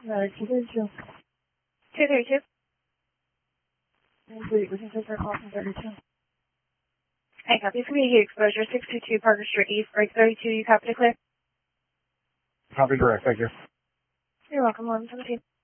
232. 232. Wait, we can take our call from 32. Hey, copy. This will be exposure 622 Parker Street East, break 32. You copy to clear? Copy direct, thank you. You're welcome, 1117.